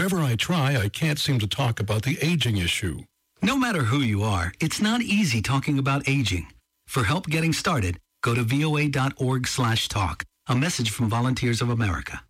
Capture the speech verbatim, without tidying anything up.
whenever I try, I can't seem to talk about the aging issue. No matter who you are, it's not easy talking about aging. For help getting started, go to voa.org slash talk. A message from Volunteers of America.